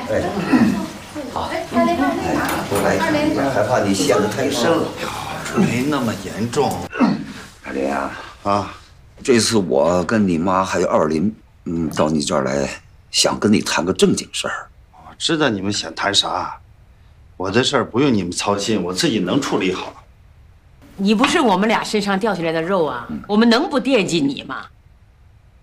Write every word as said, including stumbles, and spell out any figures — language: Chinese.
哎，好，哎，多来几个，害怕你陷得太深了。 没那么严重。 大林啊， 啊， 这次我跟你妈还有二林，嗯，到你这儿来，想跟你谈个正经事儿。 我知道你们想谈啥，我的事儿不用你们操心，我自己能处理好。 你不是我们俩身上掉下来的肉啊，我们能不惦记你吗？